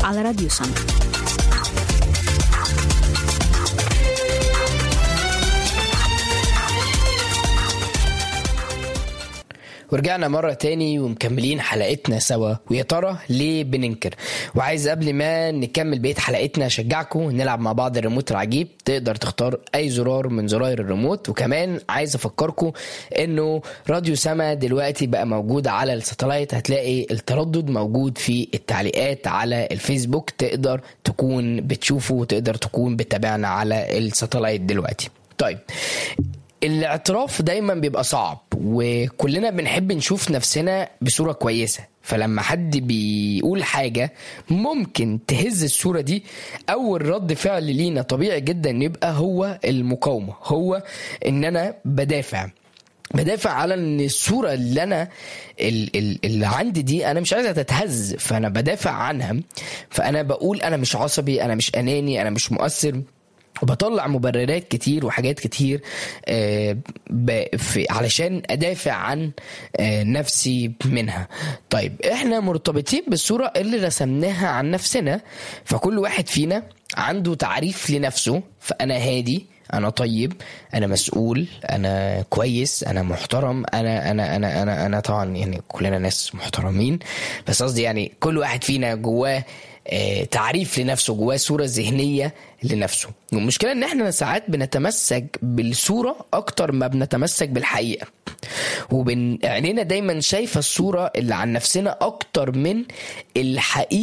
على راديو سما. ورجعنا مرة تاني ومكملين حلقتنا سوا. ويا ترى ليه بننكر؟ وعايز قبل ما نكمل بقية حلقتنا أشجعكم نلعب مع بعض الريموت العجيب. تقدر تختار أي زرار من زراير الريموت. وكمان عايز أفكركم إنه راديو سما دلوقتي بقى موجود على الساتلايت. هتلاقي التردد موجود في التعليقات على الفيسبوك، تقدر تكون بتشوفه وتقدر تكون بتابعنا على الساتلايت دلوقتي. طيب، الاعتراف دايما بيبقى صعب وكلنا بنحب نشوف نفسنا بصورة كويسة. فلما حد بيقول حاجة ممكن تهز الصورة دي، أول رد فعل لينا طبيعي جدا يبقى هو المقاومة، هو إن أنا بدافع على ان الصورة اللي انا اللي عندي دي انا مش عايزها تتهز، فانا بدافع عنها. فانا بقول انا مش عصبي، انا مش اناني، انا مش مؤثر، وبطلع مبررات كتير وحاجات كتير علشان أدافع عن نفسي منها. طيب، احنا مرتبطين بالصورة اللي رسمناها عن نفسنا. فكل واحد فينا عنده تعريف لنفسه. فأنا هادي، أنا طيب، أنا مسؤول، أنا كويس، أنا محترم، أنا طبعا يعني كلنا ناس محترمين، بس قصدي يعني كل واحد فينا جواه تعريف لنفسه، جواه صورة ذهنية لنفسه. والمشكلة ان احنا ساعات بنتمسك بالصورة اكتر ما بنتمسك بالحقيقة، وعينينا دايما شايفة الصورة اللي عن نفسنا اكتر من الحقيقة